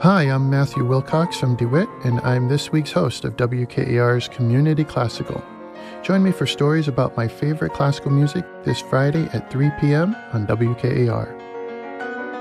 Hi, I'm Matthew Wilcox from DeWitt, and I'm this week's host of WKAR's Community Classical. Join me for stories about my favorite classical music this Friday at 3 p.m. on WKAR.